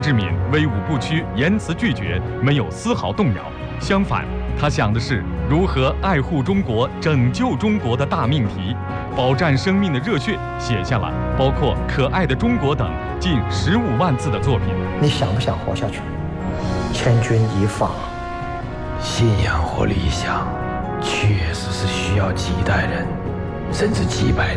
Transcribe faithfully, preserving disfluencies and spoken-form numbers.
志敏威武不屈，言辞拒绝，没有丝毫动摇。相反，他想的是如何爱护中国、拯救中国的大命题，饱蘸生命的热血，写下了包括《可爱的中国》等近十五万字的作品。 你想不想活下去？千钧一发。 信仰和理想，确实是需要几代人，甚至几百